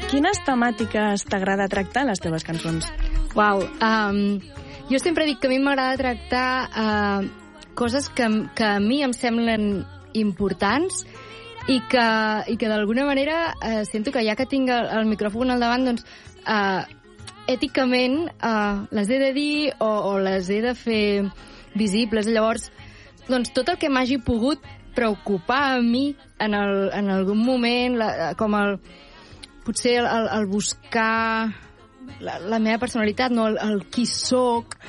Quines temàtiques t'agrada tractar en les teves cançons? Uau, jo sempre dic que a mi m'agrada tractar coses que a mi em semblen importants i que d'alguna manera sento que ja que tinc el micròfon al davant, doncs èticament les he de dir o les he de fer visibles. Llavors, doncs tot el que m'hagi pogut preocupar a mi en algun moment, com potser el buscar la meva personalitat, no, el qui soc,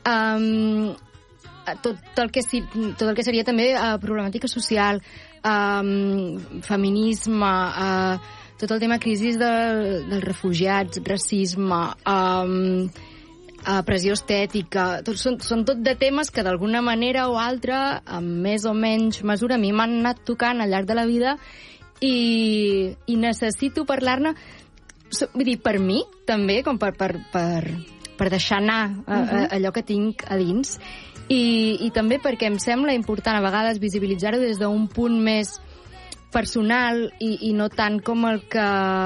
tot el que seria també problemàtica social, feminisme, tot el tema crisi dels refugiats, racisme, pressió estètica, són tot de temes que d'alguna manera o altra, amb més o menys mesura, a mi m'han anat tocant al llarg de la vida i necessito parlar-ne, vull dir, per mi també, com per deixar anar allò que tinc a dins, i també perquè em sembla important a vegades visibilitzar-ho des d'un punt més personal i no tant com el que...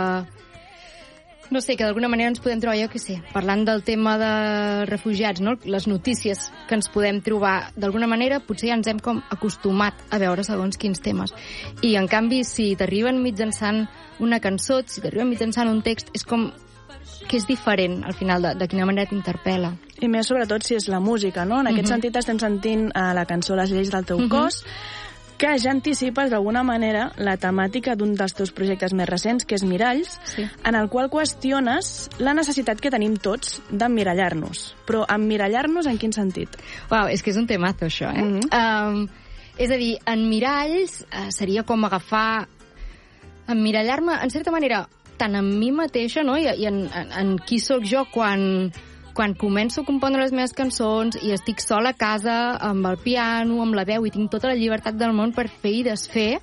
No sé, que d'alguna manera ens podem trobar, jo què sé, parlant del tema de refugiats, no? Les notícies que ens podem trobar, d'alguna manera potser ja ens hem com acostumat a veure segons quins temes. I en canvi, si t'arriben mitjançant una cançó, si t'arriben mitjançant un text, és com que és diferent, al final, de quina manera t'interpel·la. I més, sobretot, si és la música, no? En aquest sentit estem sentint la cançó Les lleis del teu cos, que ja anticipes d'alguna manera la temàtica d'un dels teus projectes més recents, que és Miralls, en el qual qüestiones la necessitat que tenim tots d'emmirallar-nos. Però emmirallar-nos en quin sentit? Uau, és que és un temazo, això, és a dir, en Miralls seria com agafar... Emmirallar-me, en certa manera, tant en mi mateixa, no? I en qui sóc jo quan començo a compondre les meves cançons i estic sola a casa amb el piano, amb la veu, i tinc tota la llibertat del món per fer i desfer,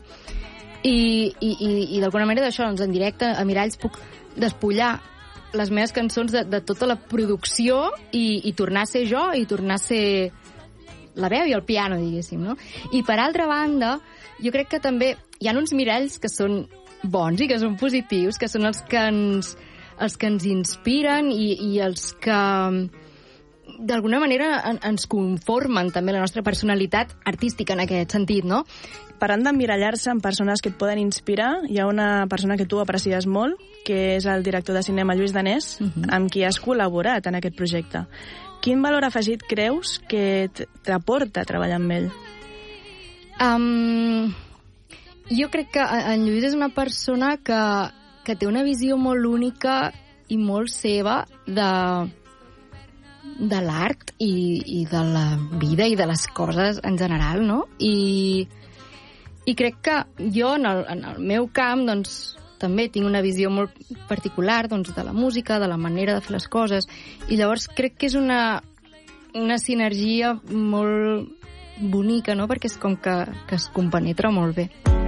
i d'alguna manera d'això, doncs en directe a Miralls puc despullar les meves cançons de tota la producció i tornar a ser jo i tornar a ser la veu i el piano, diguéssim, no? I per altra banda, jo crec que també hi ha uns miralls que són bons i que són positius, que són els que ens inspiren i els que d'alguna manera ens conformen també la nostra personalitat artística en aquest sentit, no? Parlant d'emmirallar-se en persones que et poden inspirar, hi ha una persona que tu aprecies molt, que és el director de cinema Lluís Danés, amb qui has col·laborat en aquest projecte. Quin valor afegit creus que t'aporta treballar amb ell? Jo crec que en Lluís és una persona que té una visió molt única i molt seva de l'art i de la vida i de les coses en general, no? I crec que jo, en el meu camp, doncs, també tinc una visió molt particular, doncs, de la música, de la manera de fer les coses, i llavors crec que és una sinergia molt bonica, no? Perquè és com que es compenetra molt bé.